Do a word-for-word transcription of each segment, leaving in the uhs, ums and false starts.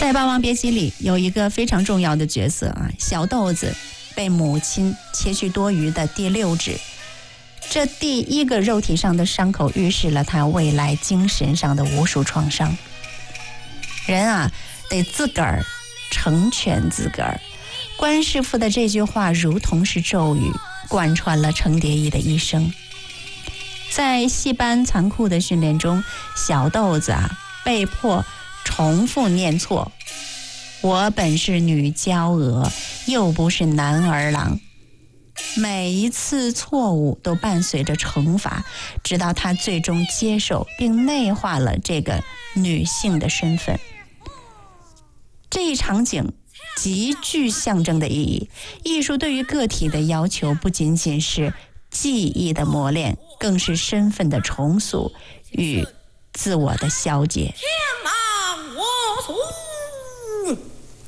在《霸王别姬》里有一个非常重要的角色啊，小豆子被母亲切去多余的第六指，这第一个肉体上的伤口预示了他未来精神上的无数创伤。人啊，得自个儿成全自个儿。关师傅的这句话如同是咒语，贯穿了程蝶衣的一生。在戏班残酷的训练中，小豆子啊被迫重复念错：我本是女娇娥，又不是男儿郎。每一次错误都伴随着惩罚，直到他最终接受并内化了这个女性的身份。这一场景极具象征的意义。艺术对于个体的要求不仅仅是技艺的磨练，更是身份的重塑与自我的消解。 天马我俗，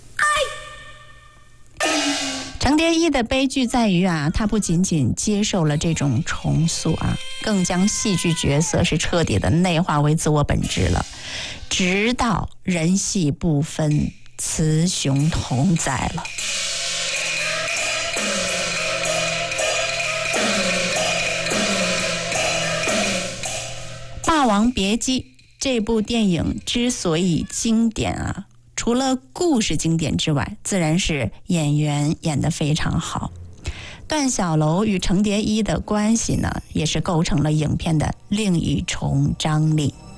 程蝶衣的悲剧在于啊，他不仅仅接受了这种重塑啊，更将戏剧角色是彻底的内化为自我本质了，直到人戏不分，雌雄同在了。《霸王别姬》这部电影之所以经典啊，除了故事经典之外，自然是演员演得非常好。段小楼与程蝶衣的关系呢，也是构成了影片的另一重张力。